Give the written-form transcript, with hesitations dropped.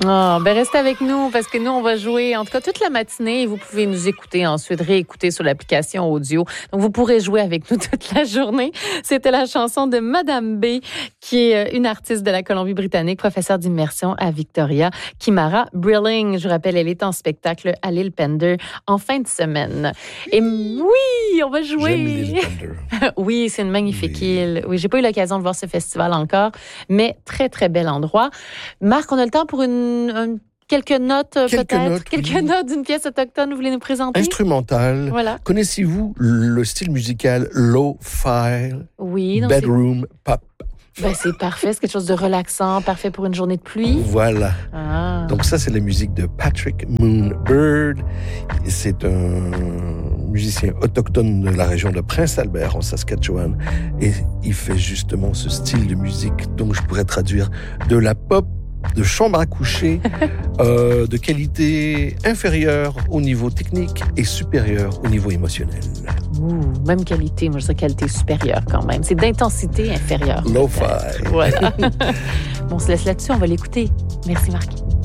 Oh, ben restez avec nous parce que nous, on va jouer en tout cas toute la matinée et vous pouvez nous écouter ensuite, réécouter sur l'application audio. Donc, vous pourrez jouer avec nous toute la journée. C'était la chanson de Madame B, qui est une artiste de la Colombie-Britannique, professeure d'immersion à Victoria, Kimara Brilling. Je vous rappelle, elle est en spectacle à l'île Pender en fin de semaine. Et oui, on va jouer. J'aime l'île Pender. Oui, c'est une magnifique île. Oui, j'ai pas eu l'occasion de voir ce festival encore, mais très, très bel endroit. Marc, on a le temps pour quelques notes, peut-être? Quelques notes d'une pièce autochtone, vous voulez nous présenter? Instrumentale. Voilà. Connaissez-vous le style musical lo-fi? Oui. Non, bedroom pop? Ben, c'est parfait, c'est quelque chose de relaxant, parfait pour une journée de pluie. Voilà. Ah. Donc ça, c'est la musique de Patrick Moonbird. C'est un musicien autochtone de la région de Prince-Albert, en Saskatchewan. Et il fait justement ce style de musique, donc je pourrais traduire de la pop, de chambre à coucher, de qualité inférieure au niveau technique et supérieure au niveau émotionnel. Même qualité, moi je dirais qualité supérieure quand même. C'est d'intensité inférieure. Lo-fi. Voilà. Bon, on se laisse là-dessus, on va l'écouter. Merci Marc.